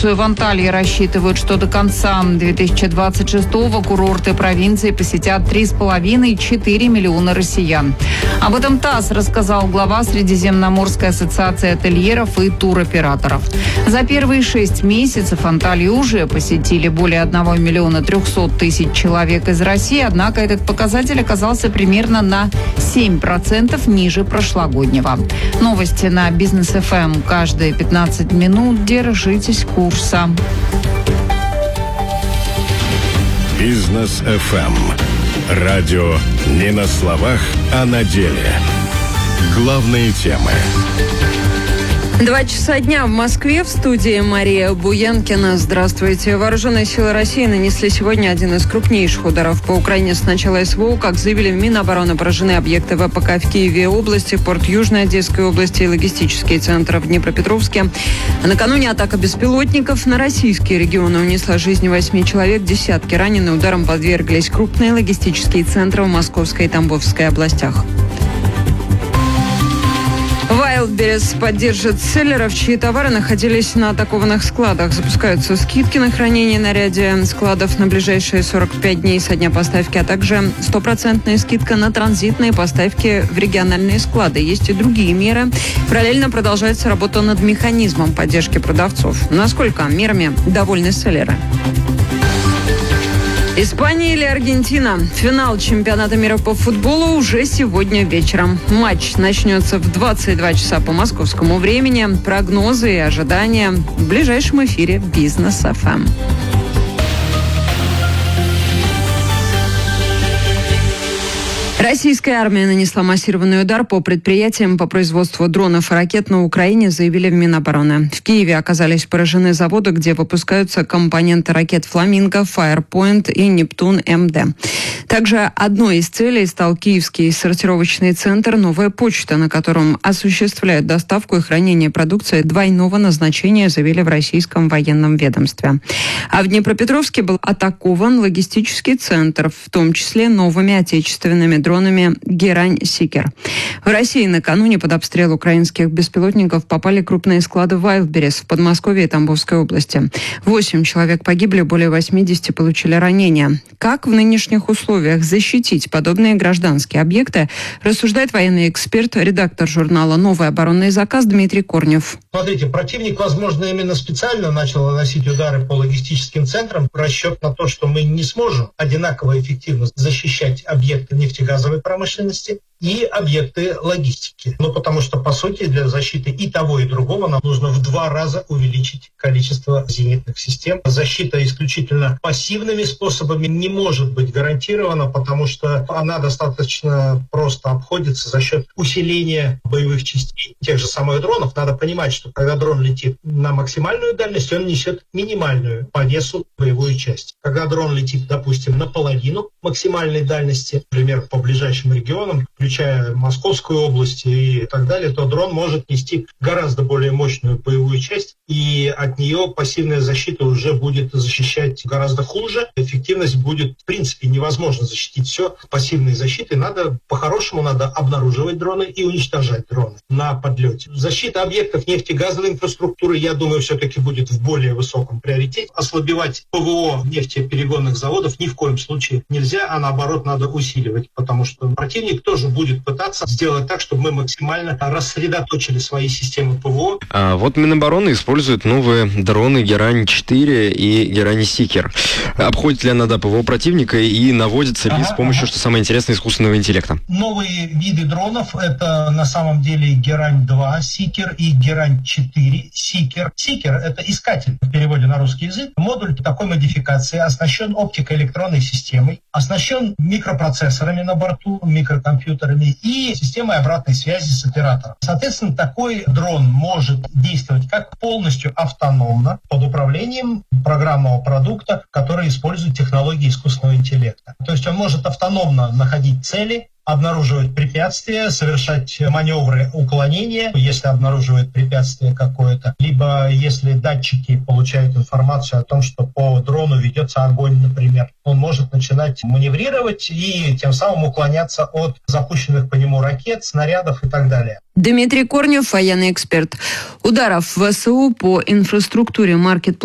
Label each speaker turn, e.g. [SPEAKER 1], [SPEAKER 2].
[SPEAKER 1] реконструкцию в Анталии рассчитывают, что до конца 2026-го курорты провинции посетят 3,5-4 миллиона россиян. Об этом ТАСС рассказал глава Средиземноморской ассоциации ательеров и туроператоров. За первые 6 месяцев Анталию уже посетили более 1 миллиона 300 тысяч человек из России, однако этот показатель оказался примерно на 7% ниже прошлогоднего. Новости на Бизнес ФМ каждые 15 минут. Держитесь курса.
[SPEAKER 2] Бизнес ФМ. Радио не на словах, а на деле. Главные темы.
[SPEAKER 3] 2 часа дня в Москве. В студии Мария Буянкина. Здравствуйте. Вооруженные силы России нанесли сегодня один из крупнейших ударов по Украине с начала СВО. Как заявили в Минобороны, поражены объекты ВПК в Киеве области, порт Южной Одесской области и логистические центры в Днепропетровске. Накануне атака беспилотников на российские регионы унесла жизни 8 человек. Десятки ранены. Ударом подверглись крупные логистические центры в Московской и Тамбовской областях. Wildberries поддержит селлеров, чьи товары находились на атакованных складах. Запускаются скидки на хранение на ряде складов на ближайшие 45 дней со дня поставки, а также 100% скидка на транзитные поставки в региональные склады. Есть и другие меры. Параллельно продолжается работа над механизмом поддержки продавцов. Насколько мерами довольны селлеры? Испания или Аргентина? Финал чемпионата мира по футболу уже сегодня вечером. Матч начнется в 22 часа по московскому времени. Прогнозы и ожидания в ближайшем эфире Бизнес ФМ. Российская армия нанесла массированный удар по предприятиям по производству дронов и ракет на Украине, заявили в Минобороны. В Киеве оказались поражены заводы, где выпускаются компоненты ракет «Фламинго», «Фаерпоинт» и «Нептун-МД». Также одной из целей стал киевский сортировочный центр «Новая почта», на котором осуществляют доставку и хранение продукции двойного назначения, заявили в российском военном ведомстве. А в Днепропетровске был атакован логистический центр, в том числе новыми отечественными дронами «Герань-Сикер». В России накануне под обстрел украинских беспилотников попали крупные склады Wildberries в Подмосковье и Тамбовской области. 8 человек погибли, более 80 получили ранения. Как в нынешних условиях защитить подобные гражданские объекты, рассуждает военный эксперт, редактор журнала «Новый оборонный заказ» Дмитрий Корнев.
[SPEAKER 4] Смотрите, противник, возможно, именно специально начал наносить удары по логистическим центрам в расчет на то, что мы не сможем одинаково эффективно защищать объекты нефтегазовой промышленности и объекты логистики. Потому что, по сути, для защиты и того, и другого нам нужно в 2 раза увеличить количество зенитных систем. Защита исключительно пассивными способами не может быть гарантирована, потому что она достаточно просто обходится за счет усиления боевых частей тех же самых дронов. Надо понимать, что когда дрон летит на максимальную дальность, он несет минимальную по весу боевую часть. Когда дрон летит, допустим, наполовину максимальной дальности, например, по ближайшим регионам, включая Московскую область и так далее, то дрон может нести гораздо более мощную боевую часть, и от нее пассивная защита уже будет защищать гораздо хуже. Эффективность будет, в принципе, невозможно защитить все пассивной защитой. По-хорошему надо обнаруживать дроны и уничтожать дроны на подлете. Защита объектов нефтегазовой инфраструктуры, я думаю, все-таки будет в более высоком приоритете. Ослабевать ПВО нефтеперегонных заводов ни в коем случае нельзя, а наоборот надо усиливать, потому что противник тоже будет пытаться сделать так, чтобы мы максимально рассредоточили свои системы ПВО.
[SPEAKER 5] Вот Минобороны использует новые дроны Герань-4 и Герань-Сикер. Обходит ли она ПВО противника и наводится ли с помощью, что самое интересное, искусственного интеллекта?
[SPEAKER 4] Новые виды дронов — это на самом деле Герань-2 Сикер и Герань-4 Сикер. Сикер — это искатель в переводе на русский язык. Модуль такой модификации оснащен оптико-электронной системой, оснащен микропроцессорами на борту, микрокомпьютерами и системой обратной связи с оператором. Соответственно, такой дрон может действовать как полностью автономно под управлением программного продукта, который использует технологии искусственного интеллекта. То есть он может автономно находить цели, обнаруживать препятствия, совершать маневры уклонения, если обнаруживает препятствие какое-то, либо если датчики получают информацию о том, что по дрону ведется огонь, например, он может начинать маневрировать и тем самым уклоняться от запущенных по нему ракет, снарядов и так далее.
[SPEAKER 3] Дмитрий Корнев, военный эксперт. Ударов ВСУ по инфраструктуре маркетплейсов